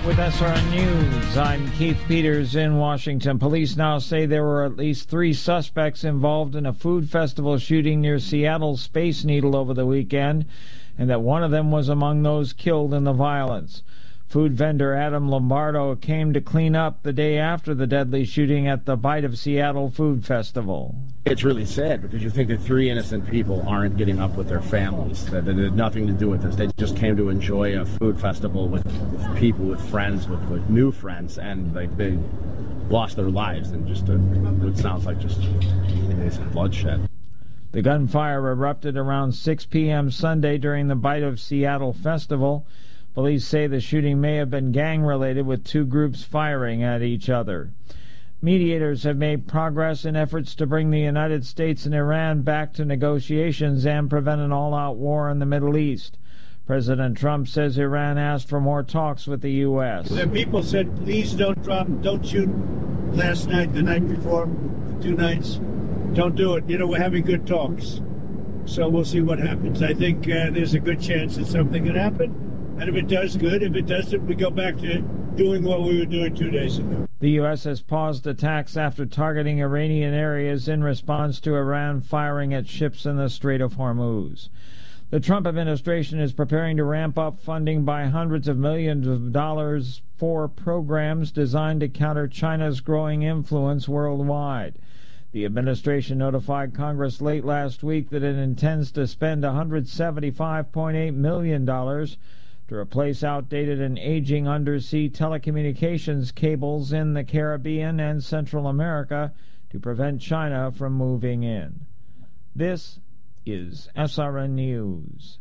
With SRN News, I'm Keith Peters in Washington. Police now say there were at least 3 suspects involved in a food festival shooting near Seattle's Space Needle over the weekend, and that one of them was among those killed in the violence. Food vendor Adam Lombardo came to clean up the day after the deadly shooting at the Bite of Seattle Food Festival. It's really sad because you think that 3 innocent people aren't getting up with their families, that had nothing to do with this. They just came to enjoy a food festival with people, with friends, with new friends, and they lost their lives in just what sounds like just bloodshed. The gunfire erupted around 6 p.m. Sunday during the Bite of Seattle festival. Police say the shooting may have been gang-related, with 2 groups firing at each other. Mediators have made progress in efforts to bring the United States and Iran back to negotiations and prevent an all-out war in the Middle East. President Trump says Iran asked for more talks with the U.S. The people said, please don't shoot last night, the night before, 2 nights. Don't do it. We're having good talks. So we'll see what happens. I think there's a good chance that something could happen. And if it does, good. If it doesn't, we go back to doing what we were doing 2 days ago. The U.S. has paused attacks after targeting Iranian areas in response to Iran firing at ships in the Strait of Hormuz. The Trump administration is preparing to ramp up funding by hundreds of millions of dollars for programs designed to counter China's growing influence worldwide. The administration notified Congress late last week that it intends to spend $175.8 million to replace outdated and aging undersea telecommunications cables in the Caribbean and Central America to prevent China from moving in. This is SRN News.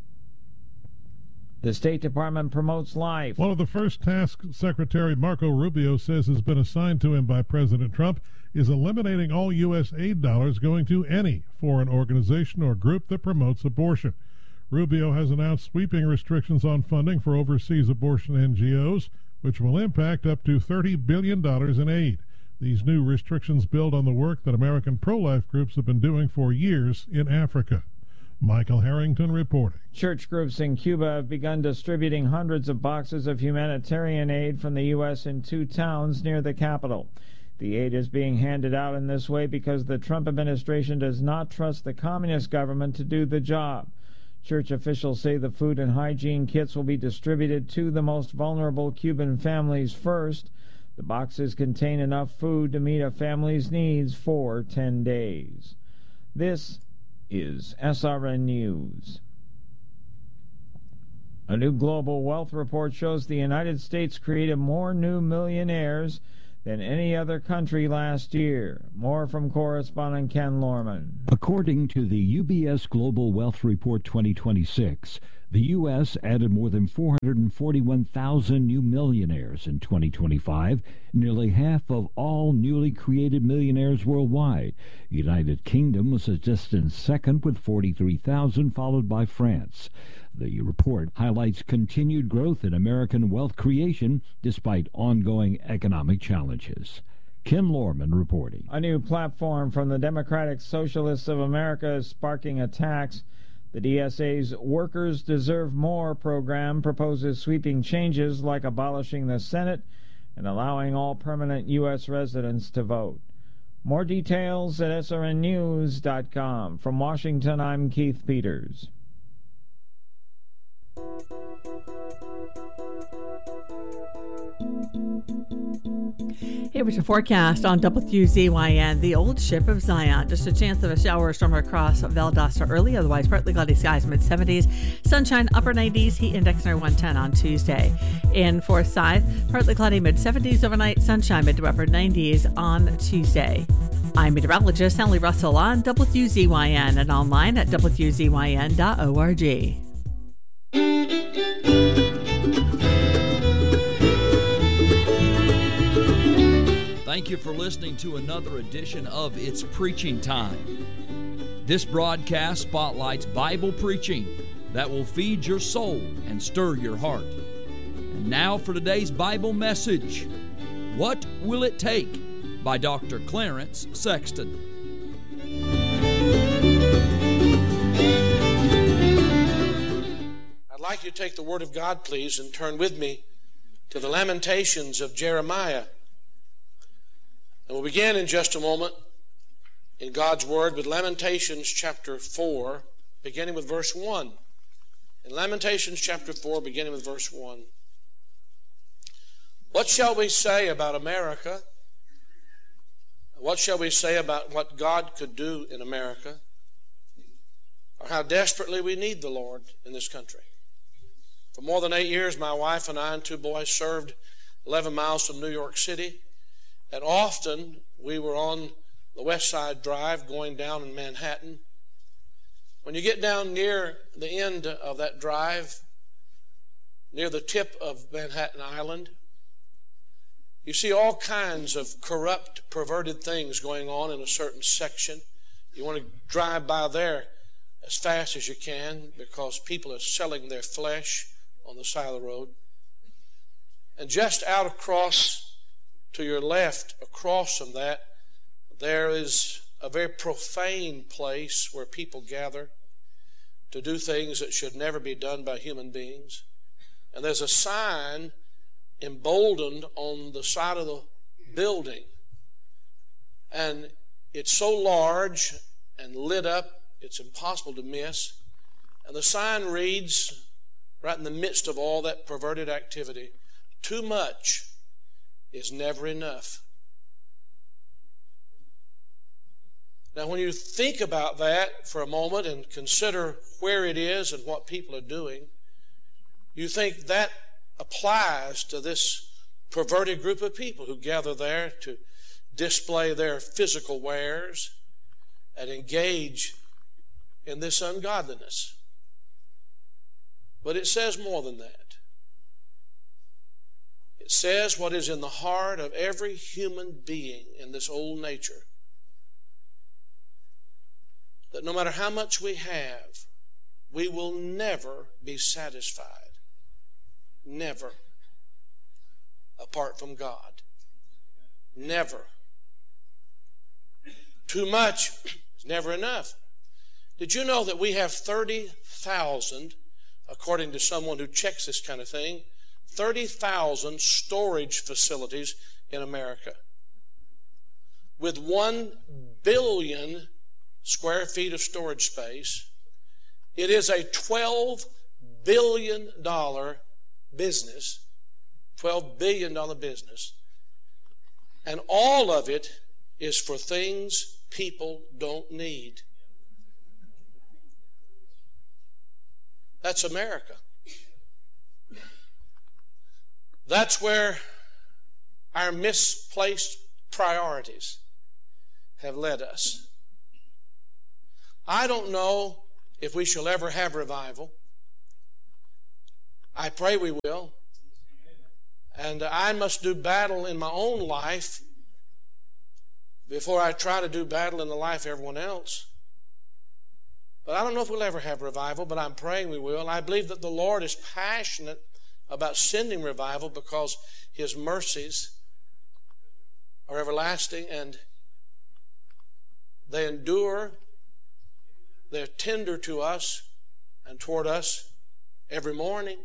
The State Department promotes life. One of the first tasks Secretary Marco Rubio says has been assigned to him by President Trump is eliminating all U.S. aid dollars going to any foreign organization or group that promotes abortion. Rubio has announced sweeping restrictions on funding for overseas abortion NGOs, which will impact up to $30 billion in aid. These new restrictions build on the work that American pro-life groups have been doing for years in Africa. Michael Harrington reporting. Church groups in Cuba have begun distributing hundreds of boxes of humanitarian aid from the U.S. in 2 towns near the capital. The aid is being handed out in this way because the Trump administration does not trust the communist government to do the job. Church officials say the food and hygiene kits will be distributed to the most vulnerable Cuban families first. The boxes contain enough food to meet a family's needs for 10 days. This is SRN News. A new global wealth report shows the United States created more new millionaires than any other country last year. More from correspondent Ken Lorman. According to the UBS Global Wealth Report 2026, the U.S. added more than 441,000 new millionaires in 2025, nearly half of all newly created millionaires worldwide. The United Kingdom was a distant second with 43,000, followed by France. The report highlights continued growth in American wealth creation despite ongoing economic challenges. Ken Lorman reporting. A new platform from the Democratic Socialists of America is sparking attacks. The DSA's Workers Deserve More program proposes sweeping changes like abolishing the Senate and allowing all permanent U.S. residents to vote. More details at srnnews.com. From Washington, I'm Keith Peters. Here was your forecast on WZYN, the old ship of Zion. Just a chance of a shower or storm across Valdosta early, otherwise partly cloudy skies, mid-70s. Sunshine, upper 90s, heat index near 110 on Tuesday. In Forsyth, partly cloudy, mid-70s overnight, sunshine, mid to upper 90s on Tuesday. I'm meteorologist Sally Russell on WZYN and online at WZYN.org. Thank you for listening to another edition of It's Preaching Time. This broadcast spotlights Bible preaching that will feed your soul and stir your heart. And now for today's Bible message, What Will It Take? By Dr. Clarence Sexton. I'd like you to take the Word of God, please, and turn with me to the Lamentations of Jeremiah. And we'll begin in just a moment in God's Word with Lamentations chapter 4, beginning with verse 1. In Lamentations chapter 4, beginning with verse 1. What shall we say about America? What shall we say about what God could do in America? Or how desperately we need the Lord in this country? For more than 8 years, my wife and I and 2 boys served 11 miles from New York City. And often we were on the West Side Drive going down in Manhattan. When you get down near the end of that drive, near the tip of Manhattan Island, you see all kinds of corrupt, perverted things going on in a certain section. You want to drive by there as fast as you can because people are selling their flesh on the side of the road. And just out across to your left, across from that, there is a very profane place where people gather to do things that should never be done by human beings. And there's a sign emboldened on the side of the building. And it's so large and lit up, it's impossible to miss. And the sign reads, right in the midst of all that perverted activity, "Too much is never enough." Now, when you think about that for a moment and consider where it is and what people are doing, you think that applies to this perverted group of people who gather there to display their physical wares and engage in this ungodliness. But it says more than that. It says what is in the heart of every human being in this old nature. That no matter how much we have, we will never be satisfied. Never. Apart from God. Never. Too much is never enough. Did you know that we have 30,000, according to someone who checks this kind of thing, 30,000 storage facilities in America with 1 billion square feet of storage space? It is a $12 billion business. $12 billion business. And all of it is for things people don't need. That's America. That's where our misplaced priorities have led us. I don't know if we shall ever have revival. I pray we will. And I must do battle in my own life before I try to do battle in the life of everyone else. But I don't know if we'll ever have revival, but I'm praying we will. I believe that the Lord is passionate about sending revival because His mercies are everlasting and they endure. They're tender to us and toward us every morning.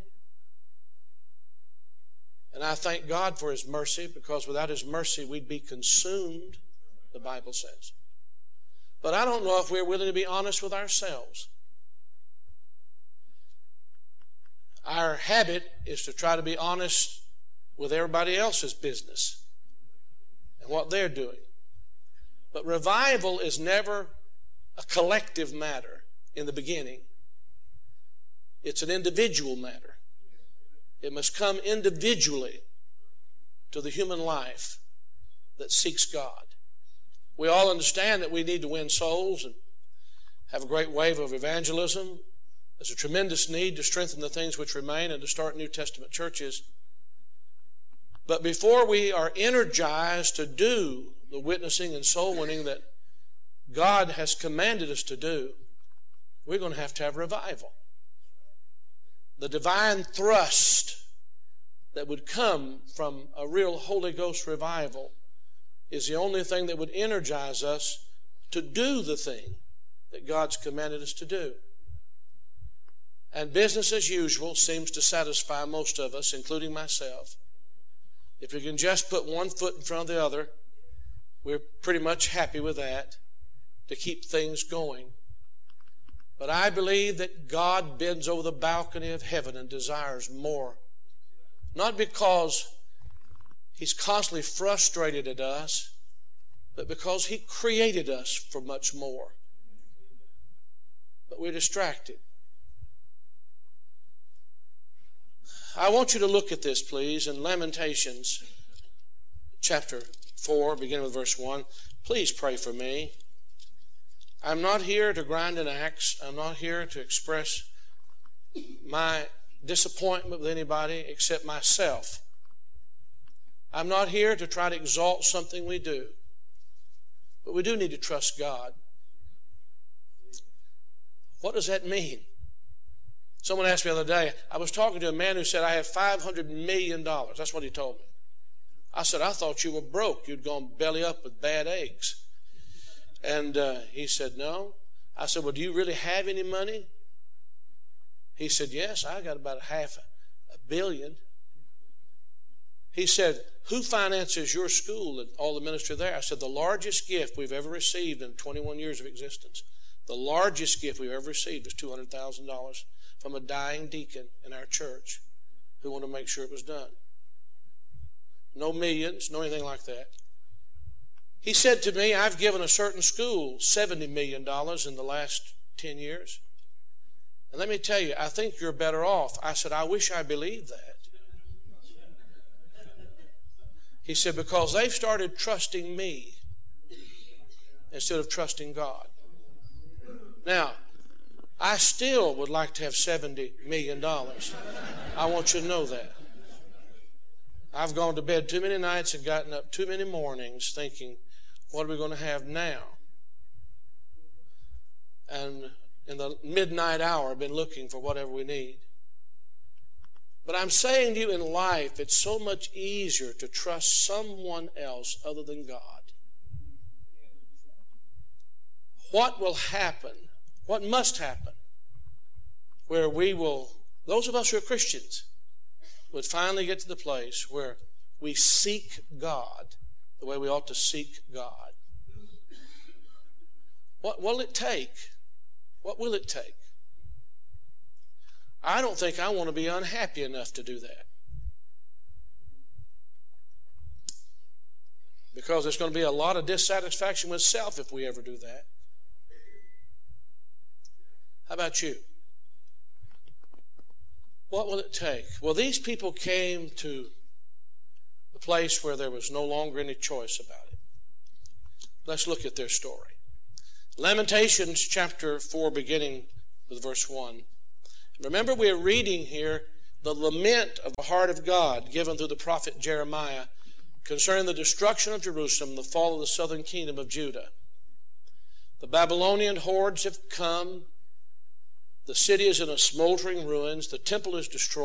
And I thank God for His mercy, because without His mercy we'd be consumed, the Bible says. But I don't know if we're willing to be honest with ourselves. Our habit is to try to be honest with everybody else's business and what they're doing. But revival is never a collective matter in the beginning. It's an individual matter. It must come individually to the human life that seeks God. We all understand that we need to win souls and have a great wave of evangelism. There's a tremendous need to strengthen the things which remain and to start New Testament churches. But before we are energized to do the witnessing and soul winning that God has commanded us to do, we're going to have revival. The divine thrust that would come from a real Holy Ghost revival is the only thing that would energize us to do the thing that God's commanded us to do. And business as usual seems to satisfy most of us, including myself. If we can just put one foot in front of the other, we're pretty much happy with that to keep things going. But I believe that God bends over the balcony of heaven and desires more. Not because He's constantly frustrated at us, but because He created us for much more. But we're distracted. I want you to look at this, please, in Lamentations chapter 4, beginning with verse 1. Please pray for me. I'm not here to grind an axe. I'm not here to express my disappointment with anybody except myself. I'm not here to try to exalt something we do. But we do need to trust God. What does that mean? Someone asked me the other day, I was talking to a man who said, I have $500 million. That's what he told me. I said, I thought you were broke. You'd gone belly up with bad eggs. And he said, no. I said, well, do you really have any money? He said, yes, I got about $500 million. He said, who finances your school and all the ministry there? I said, the largest gift we've ever received in 21 years of existence. The largest gift we've ever received was $200,000 from a dying deacon in our church who wanted to make sure it was done. No millions, no anything like that. He said to me, I've given a certain school $70 million in the last 10 years. And let me tell you, I think you're better off. I said, I wish I believed that. He said, because they've started trusting me instead of trusting God. Now, I still would like to have $70 million. I want you to know that. I've gone to bed too many nights and gotten up too many mornings thinking, what are we going to have now? And in the midnight hour, I've been looking for whatever we need. But I'm saying to you, in life, it's so much easier to trust someone else other than God. What will happen? What must happen? Where we will, those of us who are Christians, would finally get to the place where we seek God the way we ought to seek God. What will it take? What will it take? I don't think I want to be unhappy enough to do that. Because there's going to be a lot of dissatisfaction with self if we ever do that. How about you? What will it take? Well, these people came to the place where there was no longer any choice about it. Let's look at their story. Lamentations chapter 4, beginning with verse 1. Remember, we are reading here the lament of the heart of God given through the prophet Jeremiah concerning the destruction of Jerusalem, the fall of the southern kingdom of Judah. The Babylonian hordes have come. The city is in a smoldering ruins. The temple is destroyed.